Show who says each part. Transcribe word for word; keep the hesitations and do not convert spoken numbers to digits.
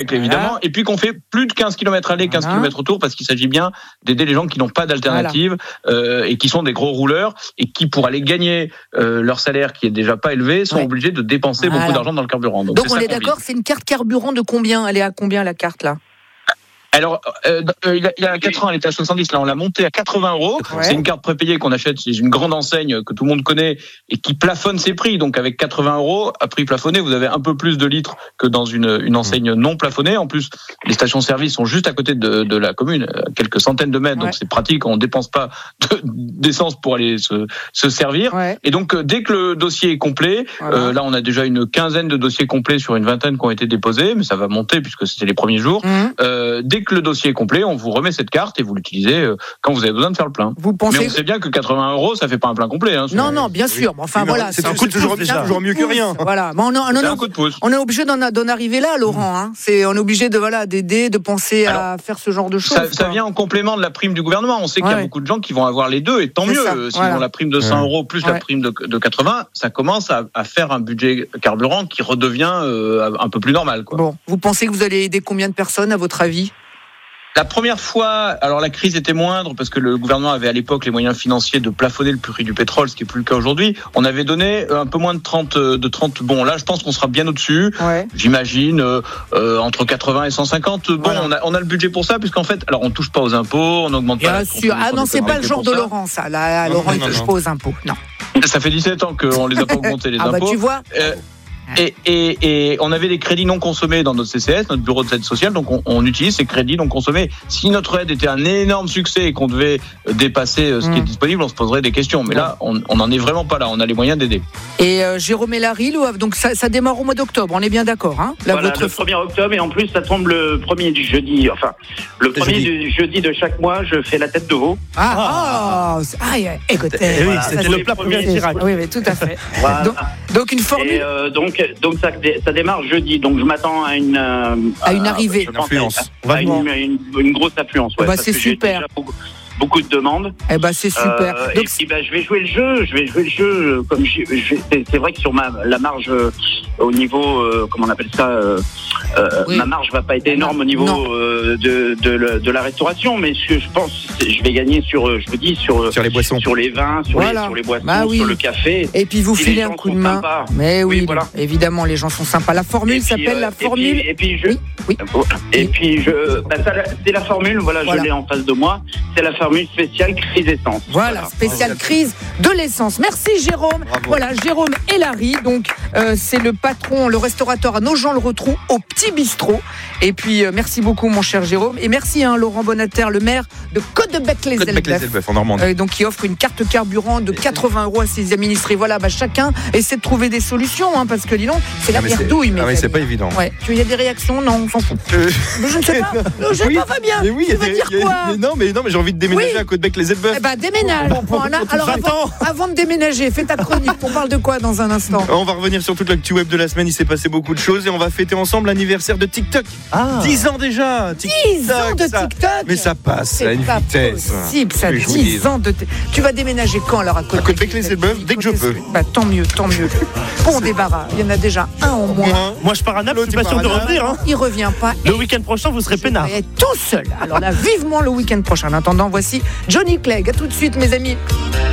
Speaker 1: siècle évidemment, voilà. Et puis qu'on fait plus de quinze kilomètres aller, quinze kilomètres retour, parce qu'il s'agit bien d'aider les gens qui n'ont pas d'alternative voilà. euh, et qui sont des gros rouleurs et qui, pour aller gagner euh, leur salaire qui est déjà pas élevé, sont ouais. obligés de dépenser voilà. beaucoup d'argent dans le carburant. Donc,
Speaker 2: Donc
Speaker 1: c'est
Speaker 2: on
Speaker 1: ça
Speaker 2: est d'accord, vise. C'est une carte carburant de combien ? Elle est à combien la carte là ?
Speaker 1: Alors, euh, il y a quatre ans, elle était à soixante-dix. Là, on l'a montée à quatre-vingts euros. Ouais. C'est une carte prépayée qu'on achète chez une grande enseigne que tout le monde connaît et qui plafonne ses prix. Donc, avec quatre-vingts euros, à prix plafonné, vous avez un peu plus de litres que dans une, une enseigne non plafonnée. En plus, les stations-service sont juste à côté de, de la commune, à quelques centaines de mètres. Ouais. Donc, c'est pratique. On ne dépense pas de, d'essence pour aller se, se servir. Ouais. Et donc, dès que le dossier est complet, voilà. euh, là, on a déjà une quinzaine de dossiers complets sur une vingtaine qui ont été déposés, mais ça va monter puisque c'était les premiers jours. Mmh. Euh, dès que le dossier est complet, on vous remet cette carte et vous l'utilisez quand vous avez besoin de faire le plein.
Speaker 2: Vous pensez...
Speaker 1: Mais on sait bien que quatre-vingts euros, ça fait pas un plein complet. Hein,
Speaker 2: non, non, bien sûr. Mais enfin, oui, voilà.
Speaker 3: C'est, c'est un coup de toujours, toujours mieux que rien.
Speaker 2: Voilà. Mais on, on, on,
Speaker 1: c'est
Speaker 2: on,
Speaker 1: un coup de pouce.
Speaker 2: On est obligé d'en, d'en arriver là, Laurent. Hein. C'est, on est obligé de, voilà, d'aider, de penser Alors, à faire ce genre de choses.
Speaker 1: Ça, ça vient en complément de la prime du gouvernement. On sait ouais. qu'il y a beaucoup de gens qui vont avoir les deux, et tant c'est mieux. Ça, s'ils voilà. ont la prime de cent euros plus ouais. la prime de, de quatre-vingts, ça commence à, à faire un budget carburant qui redevient euh, un peu plus normal. Quoi.
Speaker 2: Bon. Vous pensez que vous allez aider combien de personnes, à votre avis ?
Speaker 1: La première fois, alors la crise était moindre parce que le gouvernement avait à l'époque les moyens financiers de plafonner le prix du pétrole, ce qui n'est plus le cas aujourd'hui. On avait donné un peu moins de trente, de trente. Bon, là, je pense qu'on sera bien au-dessus. Ouais. J'imagine euh, euh, entre quatre-vingts et cent cinquante. Bon, voilà. on, a, on a le budget pour ça, puisqu'en fait, alors on touche pas aux impôts, on n'augmente
Speaker 2: bien
Speaker 1: pas.
Speaker 2: Bien sûr. Ah non, c'est pas le genre de Laurent, ça. Là, non, Laurent, non, il touche pas aux impôts. Non.
Speaker 1: Ça fait dix-sept ans qu'on les a pas augmentés les
Speaker 2: ah
Speaker 1: impôts.
Speaker 2: Ah bah tu vois. Euh,
Speaker 1: Et, et, et on avait des crédits non consommés dans notre C C S, notre bureau de aide sociale, donc on, on utilise ces crédits non consommés. Si notre aide était un énorme succès et qu'on devait dépasser ce qui mmh. est disponible, on se poserait des questions. Mais là, on n'en est vraiment pas là, on a les moyens d'aider.
Speaker 2: Et euh, Jérôme et Larry, donc ça, ça démarre au mois d'octobre, on est bien d'accord hein là,
Speaker 4: Voilà,
Speaker 2: votre...
Speaker 4: le premier octobre, et en plus ça tombe le premier du jeudi, enfin, le premier jeudi. du jeudi de chaque mois, je fais la tête de veau.
Speaker 2: Ah, ah, ah, ah écoutez,
Speaker 3: eh oui, c'était ça, le plat premier Chirac.
Speaker 2: Oui, oui, tout à fait. Voilà. donc, donc une formule...
Speaker 4: Et euh, donc, donc ça ça démarre jeudi, donc je m'attends à une euh,
Speaker 2: à une arrivée,
Speaker 4: une affluence, à, à une, une, une grosse affluence. Ouais,
Speaker 2: bah, c'est super.
Speaker 4: Beaucoup, beaucoup de demandes.
Speaker 2: Eh ben c'est super.
Speaker 4: Euh,
Speaker 2: donc,
Speaker 4: et puis bah, je vais jouer le jeu, je vais jouer le jeu comme je, je, c'est, c'est vrai que sur ma la marge euh, au niveau euh, comment on appelle ça, euh, euh, oui. ma marge va pas être énorme au niveau euh, de, de de la restauration, mais ce que je pense, je vais gagner sur, je vous dis sur
Speaker 3: sur les boissons,
Speaker 4: sur les vins, sur
Speaker 2: voilà.
Speaker 4: les sur les boissons,
Speaker 2: bah oui.
Speaker 4: sur le café.
Speaker 2: Et puis vous si filez un coup de main. Sympas. Mais oui, oui voilà. évidemment les gens sont sympas. La formule puis, s'appelle euh, la formule.
Speaker 4: Et puis, et puis je
Speaker 2: oui. Oui.
Speaker 4: et puis je bah, ça, c'est la formule. Voilà, voilà, je l'ai en face de moi. C'est la formule spéciale crise essence.
Speaker 2: Voilà, voilà. spéciale Bravo. Crise de l'essence. Merci Jérôme. Bravo. Voilà, Jérôme et Larry. Donc euh, c'est le patron, le restaurateur à Nogent-le-Rotrou au Petit Bistrot. Et puis euh, merci beaucoup mon cher Jérôme. Et merci hein, Laurent Bonater, le maire de Caudebec-les-Elbeuf,
Speaker 3: en Normandie.
Speaker 2: Euh, donc qui offre une carte carburant de quatre-vingts euros à ses administrés. Voilà, bah, chacun essaie de trouver des solutions hein, parce que dis donc, c'est la merdouille.
Speaker 3: Ah mais c'est pas évident.
Speaker 2: Ouais. Tu y a des réactions? Non, on s'en fout. Euh... Je ne sais pas. Non, je oui, sais pas Fabien.
Speaker 3: Mais oui,
Speaker 2: tu vas dire quoi?
Speaker 3: Mais non, mais non, mais j'ai envie de déménager oui. à Caudebec-les-Elbeuf.
Speaker 2: Eh ben déménage. Bon, alors avant, avant de déménager, fais ta chronique. On parle de quoi dans un instant?
Speaker 3: On va revenir sur toute l'actu web de la semaine. Il s'est passé beaucoup de choses et on va fêter ensemble l'anniversaire de TikTok. Ah. dix ans déjà.
Speaker 2: TikTok, dix ans de ça. TikTok.
Speaker 3: Mais ça passe
Speaker 2: c'est
Speaker 3: à une
Speaker 2: pas
Speaker 3: vitesse.
Speaker 2: Possible, ça. dix ans de. T... Tu vas déménager quand alors à Caudebec?
Speaker 3: À Caudebec-les-Elbeuf dès que je peux.
Speaker 2: Bah tant mieux, tant mieux. Bon débarras. Il y en a déjà un au moins.
Speaker 5: Moi, Moi je pars à Naples. Je suis pas sûr de revenir. Hein.
Speaker 2: Il revient pas.
Speaker 5: Le week-end prochain, vous serez peinard.
Speaker 2: Et tout seul. Alors là, vivement le week-end prochain. En attendant, voici Johnny Clegg. À tout de suite, mes amis.